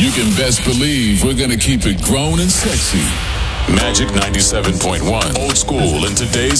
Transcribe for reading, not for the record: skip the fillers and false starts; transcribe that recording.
You can best believe we're gonna keep it grown and sexy. Magic 97.1. Old school in today's